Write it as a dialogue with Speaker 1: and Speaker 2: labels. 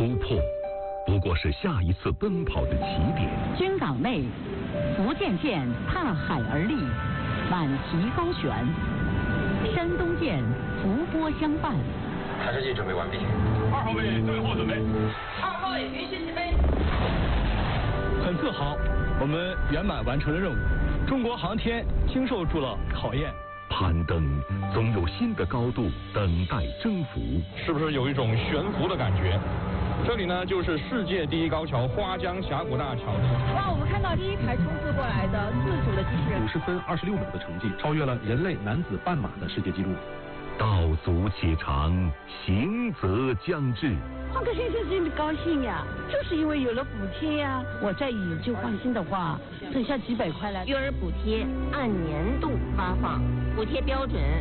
Speaker 1: 突破不过是下一次奔跑的起点。
Speaker 2: 军港内，福建舰踏海而立，满旗高悬；山东舰伏波相伴。
Speaker 3: 海试剂准备完毕。
Speaker 4: 2号位最后准备。
Speaker 5: 2号位允许起飞。
Speaker 6: 很自豪，我们圆满完成了任务。中国航天经受住了考验。
Speaker 1: 攀登总有新的高度等待征服，
Speaker 4: 是不是有一种悬浮的感觉？这里呢，就是世界第一高桥花江峡谷大桥。
Speaker 5: 哇，我们看到第一排冲刺过来的自主的机器人
Speaker 7: ，50分26秒的成绩，超越了人类男子半马的世界纪录。
Speaker 1: 道阻且长，行则将至。
Speaker 8: 换个先生真的高兴呀，就是因为有了补贴呀。我再以旧换新的话，省下几百块来。
Speaker 9: 育儿补贴按年度发放，补贴标准